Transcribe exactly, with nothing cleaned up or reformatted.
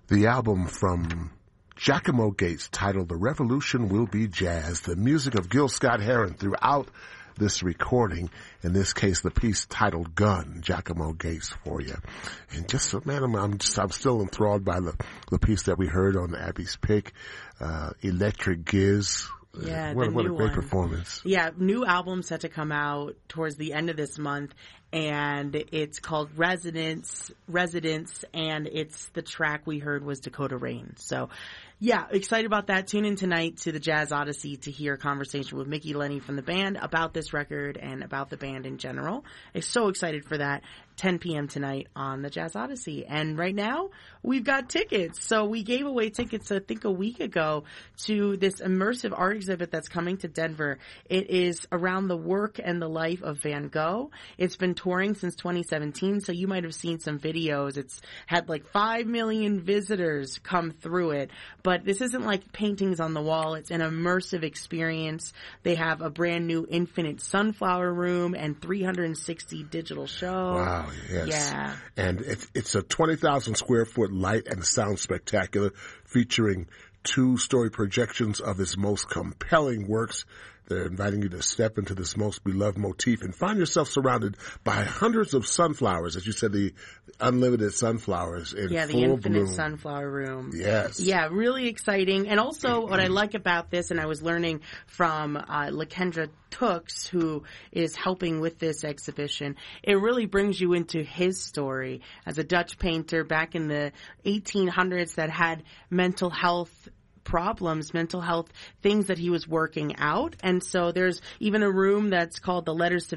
The album from Giacomo Gates, titled The Revolution Will Be Jazz. The music of Gil Scott-Heron throughout this recording. In this case, the piece titled Gun, Giacomo Gates for you. And just, man, I'm, I'm just, I'm still enthralled by the, the piece that we heard on Abby's pick, uh, Electric Giz. Yeah, what, the what new a great one. performance. Yeah, new album set to come out towards the end of this month, and it's called Residence, Residence, and it's the track we heard was Dakota Rain. So, yeah, excited about that. Tune in tonight to the Jazz Odyssey to hear a conversation with Mickey Lenny from the band about this record and about the band in general. I'm so excited for that. ten p.m. tonight on the Jazz Odyssey. And right now, we've got tickets. So we gave away tickets, I think, a week ago to this immersive art exhibit that's coming to Denver. It is around the work and the life of Van Gogh. It's been touring since twenty seventeen, so you might have seen some videos. It's had like five million visitors come through it. But this isn't like paintings on the wall. It's an immersive experience. They have a brand new infinite sunflower room and three hundred sixty digital show. Wow, yes. Yeah. And it's, it's a twenty thousand square foot light and sound spectacular featuring two-story projections of his most compelling works. They're inviting you to step into this most beloved motif and find yourself surrounded by hundreds of sunflowers, as you said, the unlimited sunflowers in yeah, the full infinite bloom. sunflower room. Yes. Yeah, really exciting. And also what I like about this, and I was learning from uh, LaKendra Tooks, who is helping with this exhibition, it really brings you into his story as a Dutch painter back in the eighteen hundreds that had mental health problems, mental health things that he was working out. And so there's even a room that's called the Letters to